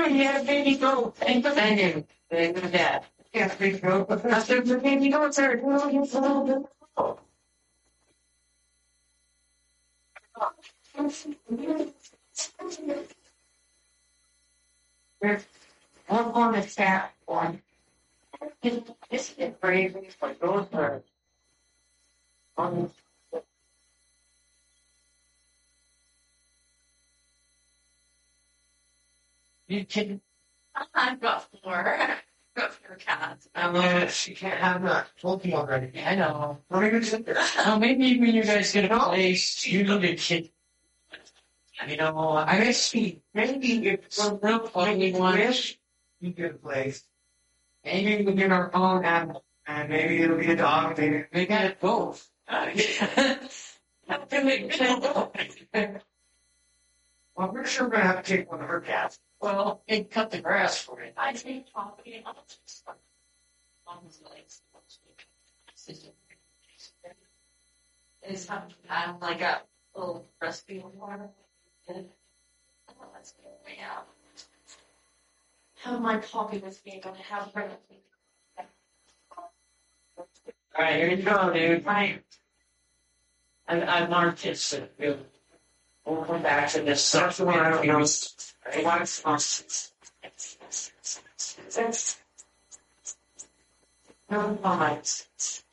Yeah, baby, go. Thank you. Thank you, Dad. Yeah, baby, go. After the baby, go, sir. I'm on the tap one. This is crazy for those birds. You can. I've got four. I've got four cats. She can't have that. Told you already. I know. What are you gonna sit there? Well, maybe when you guys get a place, you need a kid. You know, I guess maybe if we're real funny wish you get a place. Maybe we get our own animal. And maybe it'll be a dog, maybe we get both. Well, we're sure gonna have to take one of her cats. Well, and cut the grass for it. I think probably is I'm like a little recipe of water. Let's get way out. How my coffee was being gonna have her. Alright, here you go, dude. Right. I marked it so we'll come back to this. That's the one I don't know. No,